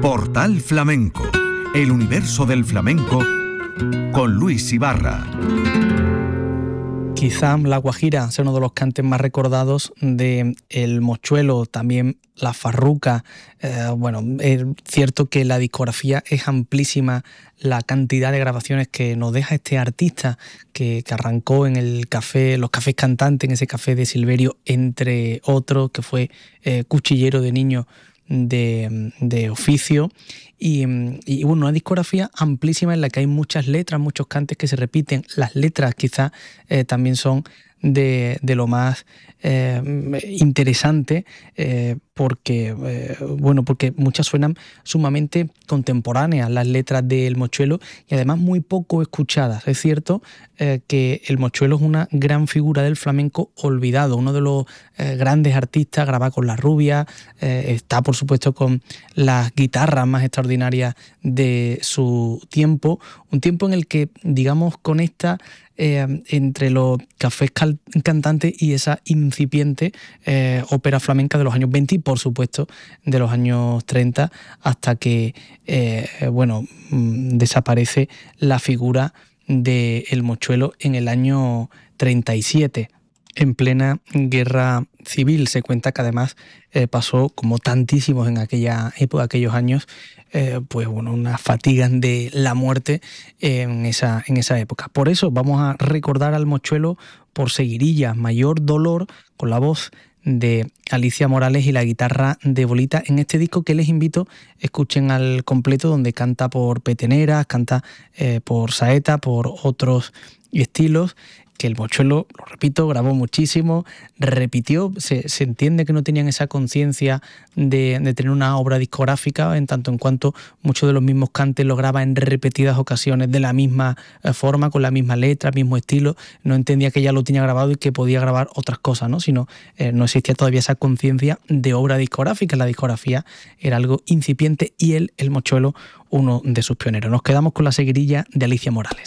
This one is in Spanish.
Portal Flamenco, el universo del flamenco con Luis Ibarra. Quizá La Guajira sea uno de los cantes más recordados de El Mochuelo, también La Farruca. Es cierto que la discografía es amplísima, la cantidad de grabaciones que nos deja este artista que arrancó en los cafés cantantes, en ese café de Silverio, entre otros, que fue cuchillero de niño de oficio. Y bueno, una discografía amplísima en la que hay muchas letras, muchos cantes que se repiten. Las letras quizás también son de lo más interesante, porque muchas suenan sumamente contemporáneas, las letras del Mochuelo, y además muy poco escuchadas. Es cierto que el Mochuelo es una gran figura del flamenco olvidado, uno de los grandes artistas, graba con La Rubia, está por supuesto con las guitarras más extraordinarias de su tiempo, un tiempo en el que, digamos, conecta entre los cafés cantantes y esa incipiente ópera flamenca de los años 20 y, por supuesto, de los años 30, hasta que desaparece la figura del Mochuelo en el año 37. En plena guerra civil. Se cuenta que además pasó, como tantísimos en aquella época, aquellos años, unas fatigas de la muerte en esa época. Por eso vamos a recordar al Mochuelo por seguirilla, Mayor Dolor, con la voz de Alicia Morales y la guitarra de Bolita, en este disco que les invito escuchen al completo, donde canta por peteneras, canta por saeta, por otros estilos, que el Mochuelo, lo repito, grabó muchísimo, repitió, se entiende que no tenían esa conciencia de tener una obra discográfica, en tanto en cuanto muchos de los mismos cantes los graba en repetidas ocasiones de la misma forma, con la misma letra, mismo estilo. No entendía que ya lo tenía grabado y que podía grabar otras cosas, ¿no? Sino no existía todavía esa conciencia de obra discográfica. La discografía era algo incipiente y el Mochuelo, uno de sus pioneros. Nos quedamos con la seguirilla de Alicia Morales.